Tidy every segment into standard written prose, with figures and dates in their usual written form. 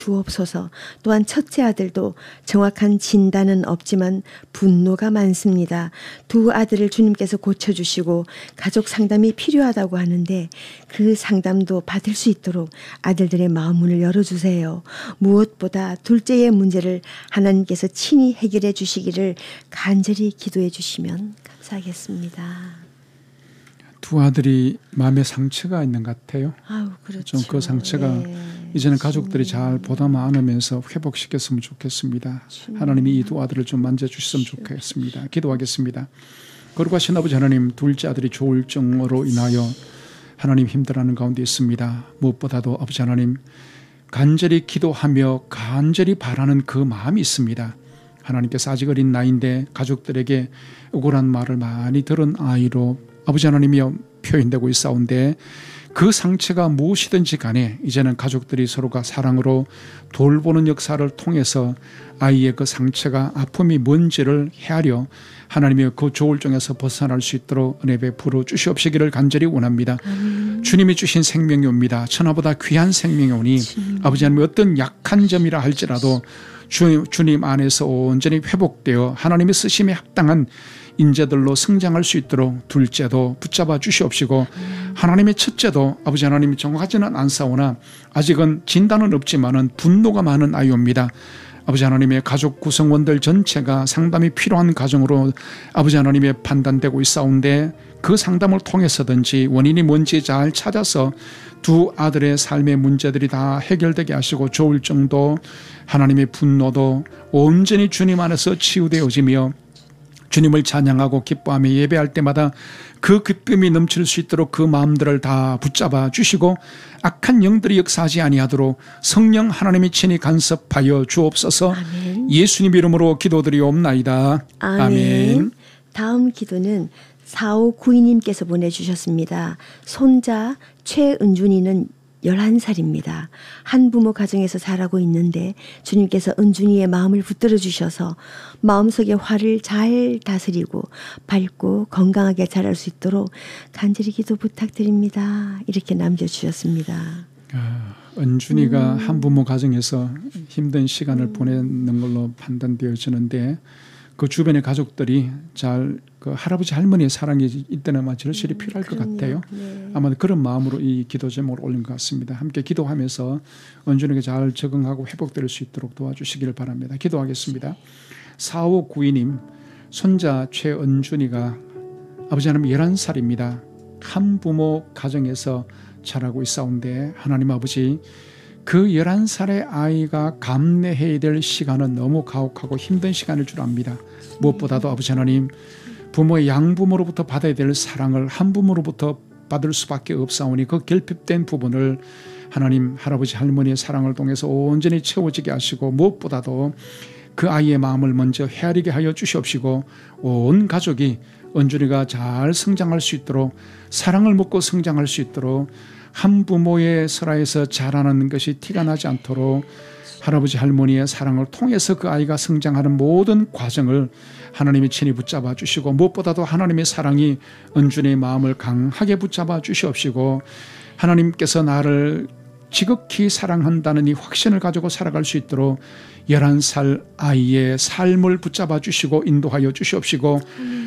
주옵소서. 또한 첫째 아들도 정확한 진단은 없지만 분노가 많습니다. 두 아들을 주님께서 고쳐주시고 가족 상담이 필요하다고 하는데 그 상담도 받을 수 있도록 아들들의 마음문을 열어주세요. 무엇보다 둘째의 문제를 하나님께서 친히 해결해 주시기를 간절히 기도해 주시면 감사하겠습니다. 두 아들이 마음에 상처가 있는 것 같아요. 아우, 그렇죠. 좀 그 상처가 이제는 가족들이 잘 보담아 안으면서 회복시켰으면 좋겠습니다. 하나님이 이 두 아들을 좀 만져주셨으면 좋겠습니다. 기도하겠습니다. 거룩하신 아버지 하나님, 둘째 아들이 조울증으로 인하여 하나님 힘들어하는 가운데 있습니다. 무엇보다도 아버지 하나님, 간절히 기도하며 간절히 바라는 그 마음이 있습니다. 하나님께서 아직 어린 나이인데 가족들에게 억울한 말을 많이 들은 아이로 아버지 하나님이여 표현되고 있사온데 그 상처가 무엇이든지 간에 이제는 가족들이 서로가 사랑으로 돌보는 역사를 통해서 아이의 그 상처가 아픔이 뭔지를 헤아려 하나님의 그 조울증에서 벗어날 수 있도록 은혜 베풀어 주시옵시기를 간절히 원합니다. 주님이 주신 생명이 옵니다. 천하보다 귀한 생명이 오니 아버지 하나님 어떤 약한 점이라 할지라도 주님 안에서 온전히 회복되어 하나님의 쓰심에 합당한 인재들로 성장할 수 있도록 둘째도 붙잡아 주시옵시고 하나님의 첫째도 아버지 하나님이 정확하지는 않사오나 아직은 진단은 없지만은 분노가 많은 아이옵니다. 아버지 하나님의 가족 구성원들 전체가 상담이 필요한 가정으로 아버지 하나님의 판단되고 있사온데 그 상담을 통해서든지 원인이 뭔지 잘 찾아서 두 아들의 삶의 문제들이 다 해결되게 하시고 조울증도 하나님의 분노도 온전히 주님 안에서 치유되어지며 주님을 찬양하고 기뻐하며 예배할 때마다 그 기쁨이 넘칠 수 있도록 그 마음들을 다 붙잡아 주시고 악한 영들이 역사하지 아니하도록 성령 하나님이 친히 간섭하여 주옵소서. 아멘. 예수님 이름으로 기도드리옵나이다. 아멘. 아멘. 다음 기도는 4592님께서 보내주셨습니다. 손자 최은준이는 11살입니다. 한부모 가정에서 자라고 있는데 주님께서 은준이의 마음을 붙들어 주셔서 마음속의 화를 잘 다스리고 밝고 건강하게 자랄 수 있도록 간절히 기도 부탁드립니다. 이렇게 남겨주셨습니다. 은준이가 한부모 가정에서 힘든 시간을 보내는 걸로 판단되어지는데 그 주변의 가족들이 잘 그 할아버지 할머니의 사랑이 이때는 아마 절실히 필요할 것 같아요. 네. 아마 그런 마음으로 이 기도 제목을 올린 것 같습니다. 함께 기도하면서 은준에게 잘 적응하고 회복될 수 있도록 도와주시기를 바랍니다. 기도하겠습니다. 4592님 손자 최은준이가 아버지 하나님 11살입니다. 한부모 가정에서 자라고 있사온데 하나님 아버지 그 11살의 아이가 감내해야 될 시간은 너무 가혹하고 힘든 시간일 줄 압니다. 무엇보다도 아버지 하나님 부모의 양부모로부터 받아야 될 사랑을 한부모로부터 받을 수밖에 없사오니 그 결핍된 부분을 하나님 할아버지 할머니의 사랑을 통해서 온전히 채워지게 하시고 무엇보다도 그 아이의 마음을 먼저 헤아리게 하여 주시옵시고 온 가족이 은준이가 잘 성장할 수 있도록 사랑을 먹고 성장할 수 있도록 한부모의 설화에서 자라는 것이 티가 나지 않도록 할아버지 할머니의 사랑을 통해서 그 아이가 성장하는 모든 과정을 하나님이 친히 붙잡아 주시고 무엇보다도 하나님의 사랑이 은준의 마음을 강하게 붙잡아 주시옵시고 하나님께서 나를 지극히 사랑한다는 이 확신을 가지고 살아갈 수 있도록 11살 아이의 삶을 붙잡아 주시고 인도하여 주시옵시고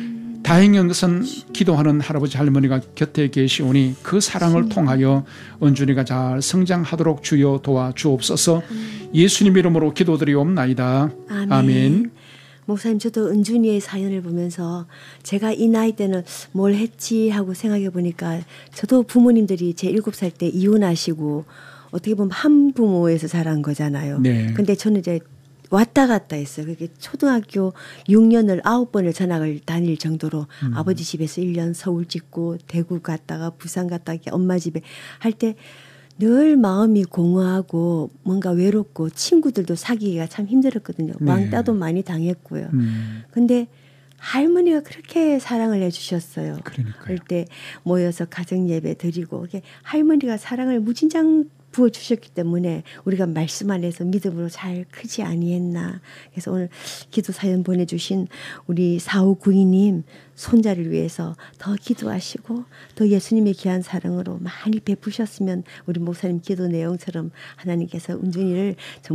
다행인 것은 기도하는 할아버지 할머니가 곁에 계시오니 그 사랑을 통하여 은준이가 잘 성장하도록 주여 도와주옵소서. 예수님 이름으로 기도드리옵나이다. 아멘. 아멘. 목사님 저도 은준이의 사연을 보면서 제가 이 나이 때는 뭘 했지 하고 생각해 보니까 저도 부모님들이 제 7살 때 이혼하시고 어떻게 보면 한부모에서 자란 거잖아요. 네. 근데 저는 이제 왔다 갔다 했어요. 그게 초등학교 6년을 9번을 전학을 다닐 정도로 아버지 집에서 1년 서울 찍고 대구 갔다가 부산 갔다가 엄마 집에 할 때 늘 마음이 공허하고 뭔가 외롭고 친구들도 사귀기가 참 힘들었거든요. 네. 왕따도 많이 당했고요. 근데 할머니가 그렇게 사랑을 해주셨어요. 그럴 때 모여서 가정 예배 드리고 할머니가 사랑을 무진장 부어주셨기 때문에 우리가 말씀 안에서 믿음으로 잘 크지 아니했나. 그래서 오늘 기도 사연 보내주신 우리 4592님 손자를 위해서 더 기도하시고 또 예수님의 귀한 사랑으로 많이 베푸셨으면 우리 목사님 기도 내용처럼 하나님께서 은준이를